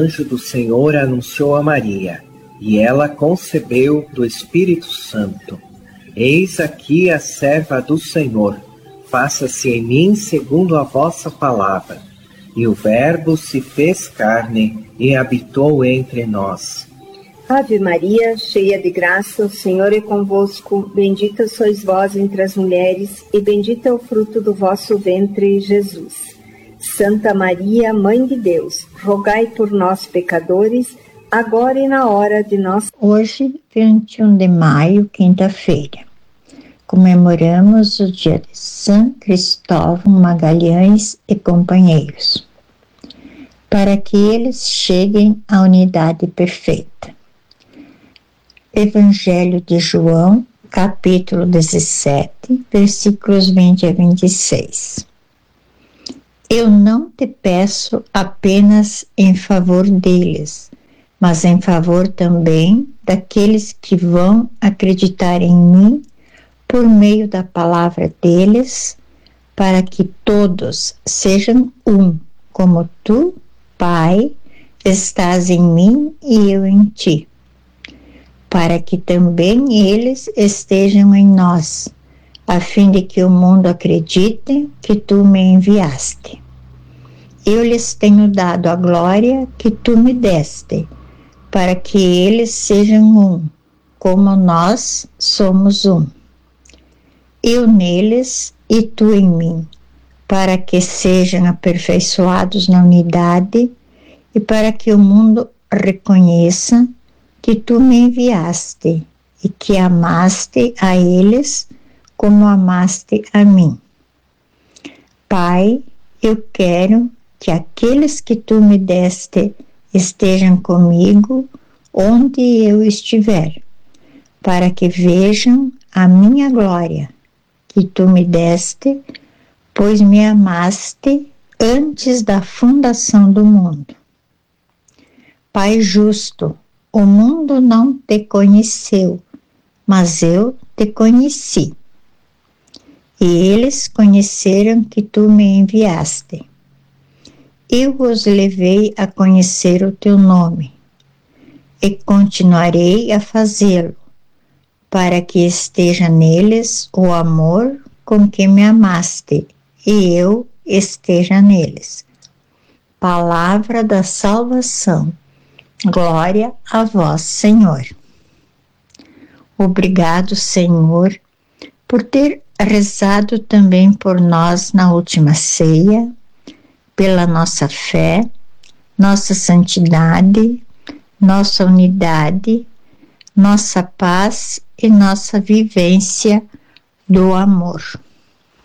anjo do Senhor anunciou a Maria, e ela concebeu do Espírito Santo. Eis aqui a serva do Senhor, faça-se em mim segundo a vossa palavra. E o Verbo se fez carne e habitou entre nós. Ave Maria, cheia de graça, o Senhor é convosco. Bendita sois vós entre as mulheres, e bendito é o fruto do vosso ventre, Jesus. Santa Maria, Mãe de Deus, rogai por nós, pecadores, agora e na hora de nossa... Hoje, 21 de maio, quinta-feira, comemoramos o dia de São Cristóvão Magalhães e companheiros, para que eles cheguem à unidade perfeita. Evangelho de João, capítulo 17, versículos 20 a 26. Eu não te peço apenas em favor deles, mas em favor também daqueles que vão acreditar em mim por meio da palavra deles, para que todos sejam um, como tu, Pai, estás em mim e eu em ti, para que também eles estejam em nós, a fim de que o mundo acredite que tu me enviaste. Eu lhes tenho dado a glória que tu me deste, para que eles sejam um, como nós somos um. Eu neles e tu em mim, para que sejam aperfeiçoados na unidade e para que o mundo reconheça que tu me enviaste e que amaste a eles como amaste a mim. Pai, eu quero que aqueles que tu me deste estejam comigo onde eu estiver, para que vejam a minha glória que tu me deste, pois me amaste antes da fundação do mundo. Pai justo, o mundo não te conheceu, mas eu te conheci. E eles conheceram que tu me enviaste. Eu os levei a conhecer o teu nome, e continuarei a fazê-lo, para que esteja neles o amor com que me amaste, e eu esteja neles. Palavra da salvação. Glória a vós, Senhor. Obrigado, Senhor, por ter rezado também por nós na última ceia, pela nossa fé, nossa santidade, nossa unidade, nossa paz e nossa vivência do amor.